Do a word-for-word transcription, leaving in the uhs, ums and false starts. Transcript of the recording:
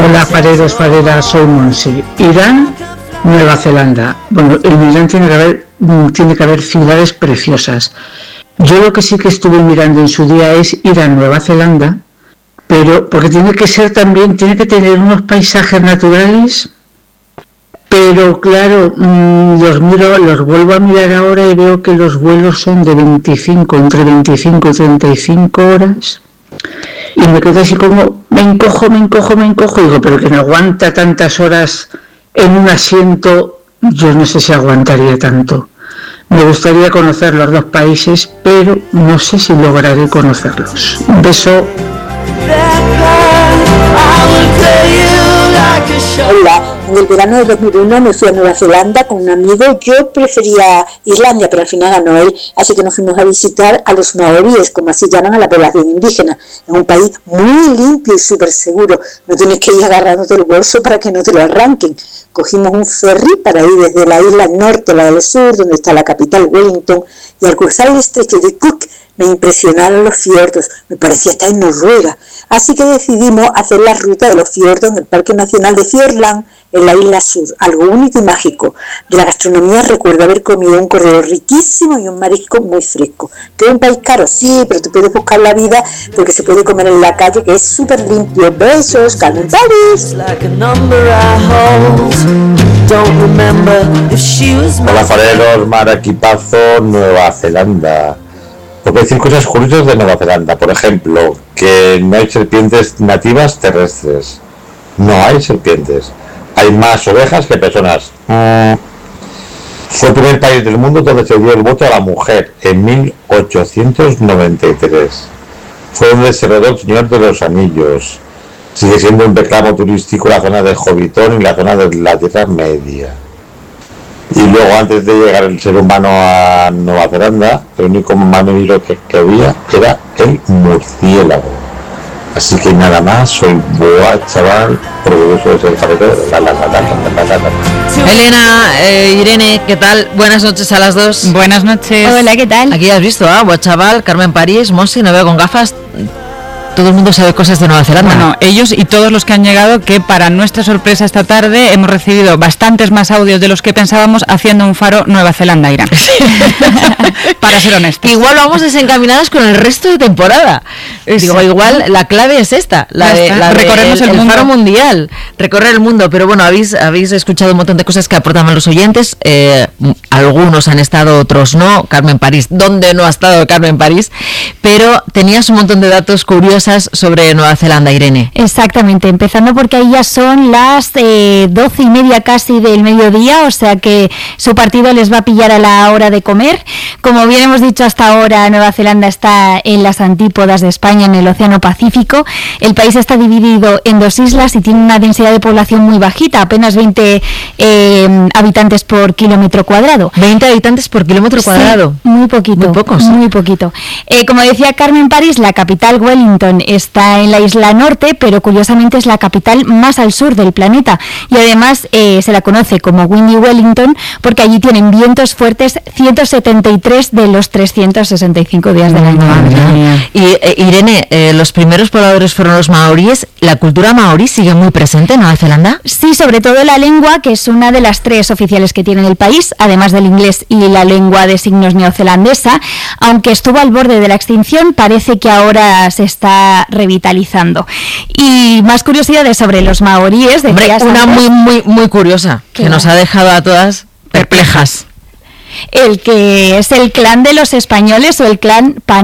Hola, Fareros, Fareras, soy Monse. Irán, Nueva Zelanda. Bueno, en Irán tiene que haber, tiene que haber ciudades preciosas. Yo lo que sí que estuve mirando en su día es ir a Nueva Zelanda, pero porque tiene que ser también, tiene que tener unos paisajes naturales, pero claro, mmm, los miro, los vuelvo a mirar ahora y veo que los vuelos son de veinticinco, entre veinticinco y treinta y cinco horas. Y me quedo así como, me encojo, me encojo, me encojo, y digo, pero que no aguanta tantas horas en un asiento, yo no sé si aguantaría tanto. Me gustaría conocer los dos países, pero no sé si lograré conocerlos. Un beso. Hola, en el verano de dos mil uno me fui a Nueva Zelanda con un amigo. Yo prefería Islandia, pero al final ganó él, así que nos fuimos a visitar a los maoríes, como así llaman a la población indígena. Es un país muy limpio y súper seguro. No tienes que ir agarrándote el bolso para que no te lo arranquen. Cogimos un ferry para ir desde la isla norte a la del sur, donde está la capital Wellington, y al cruzar el estrecho de Cook me impresionaron los fiordos, me parecía estar en Noruega. Así que decidimos hacer la ruta de los fiordos en el Parque Nacional de Fiordland, en la isla sur, algo único y mágico. De la gastronomía recuerdo haber comido un cordero riquísimo y un marisco muy fresco. Que es un país caro, sí, pero tú puedes buscar la vida porque se puede comer en la calle, que es súper limpio. Besos, Carmen París. Hola, fareros, mar, equipazo, Nueva Zelanda. Os voy a decir cosas curiosas de Nueva Zelanda. Por ejemplo, que no hay serpientes nativas terrestres. No hay serpientes. Hay más ovejas que personas. Mm. Fue el primer país del mundo donde se dio el voto a la mujer, en mil ochocientos noventa y tres. Fue donde se rodó El Señor de los Anillos. Sigue siendo un reclamo turístico la zona de Hobbiton y la zona de la Tierra Media. Y luego, antes de llegar el ser humano a Nueva Zelanda, el único mamífero que, que había era el murciélago. Así que nada más, soy Boa Chaval, orgulloso de ser farero. Elena, eh, Irene, ¿qué tal? Buenas noches a las dos. Buenas noches. Hola, ¿qué tal? Aquí has visto, ¿ah? Boa Chaval, Carmen París, Monsi, no veo con gafas. Todo el mundo sabe cosas de Nueva Zelanda. Bueno, ellos y todos los que han llegado, que para nuestra sorpresa esta tarde hemos recibido bastantes más audios de los que pensábamos haciendo un faro Nueva Zelanda-Irán. Para ser honestos. Igual vamos desencaminados con el resto de temporada. Digo, igual la clave es esta, la de, la de recorremos el, el, el mundo. faro mundial, recorrer el mundo. Pero bueno, habéis, habéis escuchado un montón de cosas que aportaban los oyentes. Eh, algunos han estado, otros no. Carmen París, ¿dónde no ha estado Carmen París? Pero tenías un montón de datos curiosos sobre Nueva Zelanda, Irene. Exactamente, empezando porque ahí ya son las eh, doce y media casi del mediodía, o sea que su partido les va a pillar a la hora de comer. Como bien hemos dicho hasta ahora, Nueva Zelanda está en las antípodas de España, en el Océano Pacífico. El país está dividido en dos islas y tiene una densidad de población muy bajita, apenas veinte eh, habitantes por kilómetro cuadrado. veinte habitantes por kilómetro cuadrado. Sí, muy poquito. Muy pocos. Muy poquito. Eh, como decía Carmen París, la capital Wellington está en la isla norte, pero curiosamente es la capital más al sur del planeta y además eh, se la conoce como Windy Wellington porque allí tienen vientos fuertes ciento setenta y tres de los trescientos sesenta y cinco días del año. Madre y eh, Irene, eh, los primeros pobladores fueron los maoríes. ¿La cultura maorí sigue muy presente en Nueva Zelanda? Sí, sobre todo la lengua, que es una de las tres oficiales que tiene el país, además del inglés y la lengua de signos neozelandesa. Aunque estuvo al borde de la extinción, parece que ahora se está revitalizando. Y más curiosidades sobre los maoríes. Hombre, una antes, muy, muy, muy curiosa, que claro, nos ha dejado a todas perplejas. El que es el clan de los españoles o el clan Pan